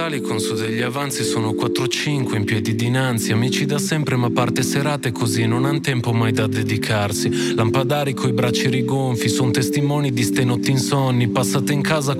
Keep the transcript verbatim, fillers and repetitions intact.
Italicon su degli avanzi sono quattro cinque in piedi dinanzi. Amici da sempre ma parte serate così, non han tempo mai da dedicarsi. Lampadari coi bracci rigonfi, son testimoni di ste notti insonni passate in casa